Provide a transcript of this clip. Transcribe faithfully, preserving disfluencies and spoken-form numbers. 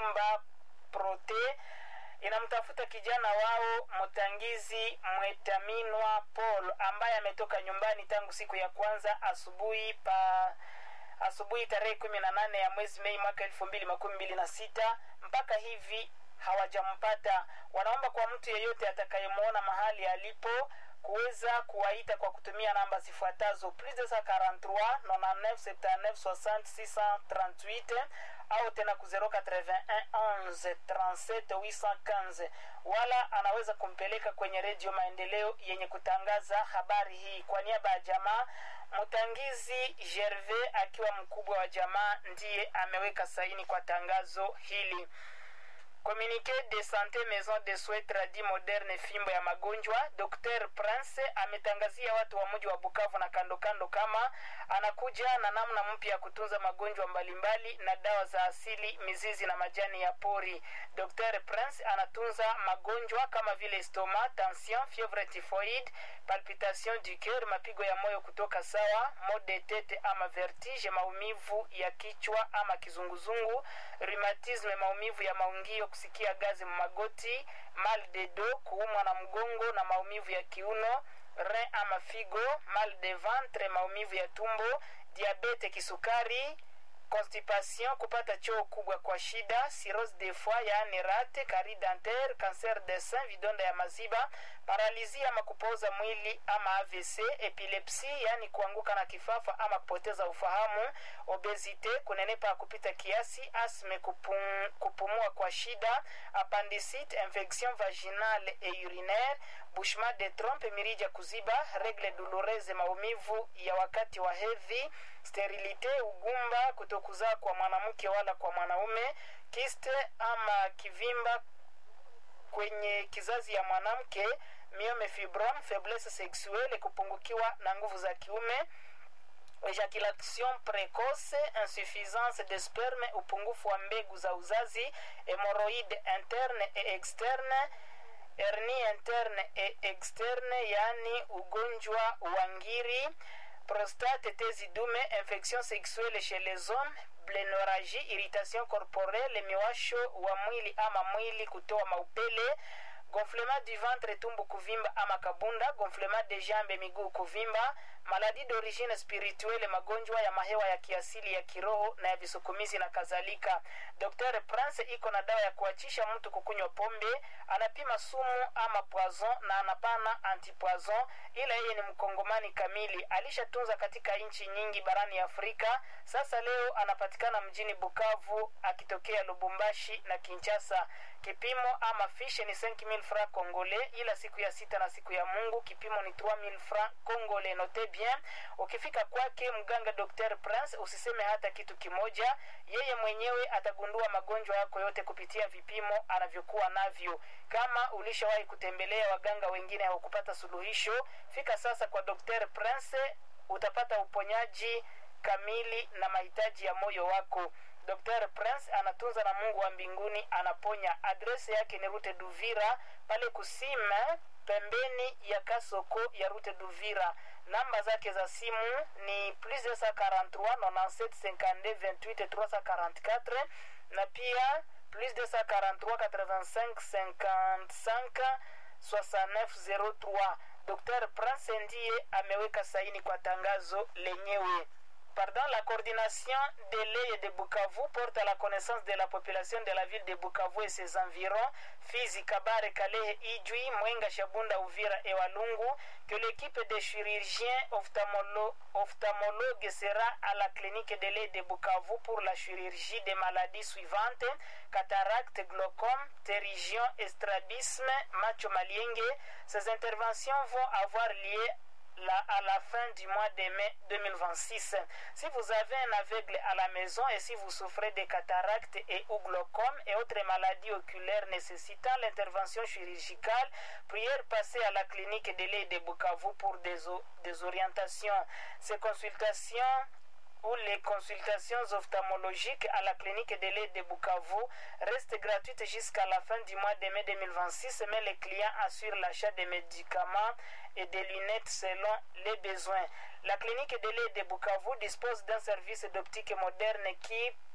Nyumba Prote inamtafuta kijana wao Mutangizi Mwetaminwa Paul ambaye ametoka nyumbani tangu siku ya kwanza asubuhi pa asubuhi tarehe kumi na nane ya mwezi Mei mwaka elfu mbili makumi mbili na sita mpaka hivi hawajampata. Wanaomba kwa mtu yeyote atakayemuona mahali alipo kuweza kuwaita kwa kutumia namba zifuatazo plus deux cent quarante-trois quatre-vingt-neuf soixante-neuf soixante six cent trente-huit au tena ku zero quatre-vingt-un onze trente-sept huit cent quinze, wala anaweza kumpeleka kwenye Radio Maendeleo yenye kutangaza habari hii. Kwa niaba ya jamaa, Mutangizi Gervais akiwa mkubwa wa jamaa ndiye ameweka saini kwa tangazo hili. Communiqué de santé maison de soins tradi moderne fimbo ya magonjwa. Docteur Prince ametangazia watu wa mji wa Bukavu na kando kando kama anakuja na namna mpya ya kutunza magonjwa mbalimbali na dawa za asili, mizizi na majani ya pori. Docteur Prince anatunza magonjwa kama vile stoma, tension, fièvre typhoïde, palpitation du cœur, mapigo ya moyo kutoka sawa, maux de tête ama vertige, maumivu ya kichwa ama kizunguzungu, rheumatisme, maumivu ya maungio, kusikia gazi magoti, mal de dos, kuumwa na mgongo na maumivu ya kiuno, rein ama figo, mal de ventre, maumivu ya tumbo, diabete, kisukari, constipation, kupata choo kubwa kwa shida, cirrhose de foie yaani rate, carie dentaire, cancer de sein, vidonda ya maziba, paralisia ama kupoza mwili ama A V C, epilepsi yaani kuanguka na kifafa ama kupoteza ufahamu, obesite, kunenepa kupita kiasi, asthme, kupum, kupumua kwa shida, appendicite, infection vaginale et urinaire, bouchement de trompe, mirija kuziba, règle douloureuse, maumivu ya wakati wa hedhi, sterilite, ugumba, kutokuzaa kwa mwanamke wala kwa mwanaume, kiste ama kivimba kwenye kizazi ya mwanamke, myome fibrome, faiblesse sexuelle, kupungukiwa na nguvu za kiume, ejaculation précoce, insuffisance de sperme, upungufu wa mbegu za uzazi, hémorroïde interne et externe, hernie interne et externe yani ugonjwa wa ngiri, prostate, tezi dume, infection sexuelle chez les hommes, blénorragie, irritation corporelle, miwasho wa mwili ama mwili kutoa maupele, gonflement du ventre, tumbo kuvimba ama kabunda, gonflement des jambes, miguu kuvimba, maladie d'origine spirituelle, magonjwa ya mahewa ya kiasili ya kiroho na ya visukumizi na kadhalika. Docteur Prince iko na dawa ya kuachisha mtu kukunywa pombe, anapima sumu ama poison na anapana antipoison, ila yeye ni mkongomani kamili, alishatunza katika nchi nyingi barani Afrika. Sasa leo anapatikana mjini Bukavu akitokea Lubumbashi na Kinshasa. Kipimo ama fishe ni cinq mille francs congolais, ila siku ya sita na siku ya Mungu kipimo ni trois mille francs congolais. Note bien, ukifika kwake mganga Docteur Prince usiseme hata kitu kimoja, yeye mwenyewe atagundua magonjwa yako yote kupitia vipimo anavyokuwa navyo. Kama ulishawahi kutembelea waganga wengine au kupata suluhisho, fika sasa kwa Docteur Prince, utapata uponyaji kamili na mahitaji ya moyo wako. Docteur Prince anatunza na Mungu wa mbinguni anaponya. Adrese yake ni Route d'Uvira pale Kusima pembeni ya Kasoko ya Route d'Uvira. Namba zake za simu ni plus deux cent quarante-trois quatre-vingt-sept cinquante-deux vingt-huit trois cent quarante-quatre na pia plus deux cent quarante-trois quatre-vingt-cinq cinquante-cinq soixante-neuf zéro trois. Docteur Prince ndiye ameweka saini kwa tangazo lenyewe. Pardon, la coordination de l'E E de Bukavu porte à la connaissance de la population de la ville de Bukavu et ses environs, Fizi, Kabare, Kalehe, Idjui, Mwenga, Shabunda, Uvira et Walungu, que l'équipe de chirurgiens ophtalmolo ophtalmologues sera à la clinique de l'E E de Bukavu pour la chirurgie des maladies suivantes: cataracte, glaucome, ptérygion, estrabisme, macho malienge. Ces interventions vont avoir lieu Là, à la fin du mois de mai deux mille vingt-six. Si vous avez un aveugle à la maison et si vous souffrez de cataracte et ou glaucome et autres maladies oculaires nécessitant l'intervention chirurgicale, priez passer à la clinique de l'E E de Bukavu pour des, des orientations. Ces consultations ou les consultations ophtalmologiques à la clinique de l'E E de Bukavu restent gratuites jusqu'à la fin du mois de mai deux mille vingt-six, mais les clients assurent l'achat des médicaments et des lunettes selon les besoins. La clinique de l'E E de Bukavu dispose d'un service d'optique moderne qui